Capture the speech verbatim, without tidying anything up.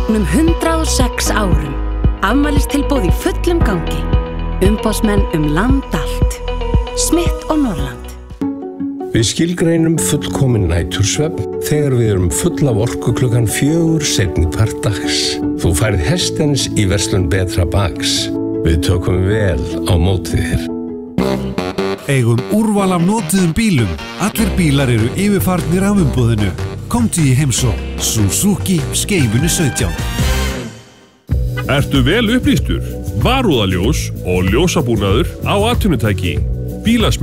fögnum hundrað og sex árum. Afmælistilboð í fullum gangi. Umboðsmenn um land allt. Smith og Norrland. Við skilgreinum fullkominn nætursvefn þegar við erum full af orku klukkan fjögur seinni part dags. Þú færð hestens í verslun Betra Baks. Við tökum vel á móti þér. Eigum úrval af notuðum bílum. Allir bílar eru yfirfarnir af umboðinu. Komdu í heimsókn. Suzuki Skeifunni sautján. Ertu vel upplýstur? Varúðaljós og ljósabúnaður á atvinnutæki. Bílasmíði